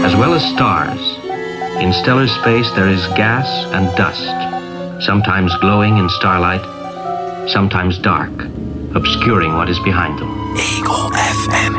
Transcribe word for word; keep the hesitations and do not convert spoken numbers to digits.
as well as stars. In stellar space there is gas and dust, sometimes glowing in starlight, sometimes dark, obscuring what is behind them. Eagle F M.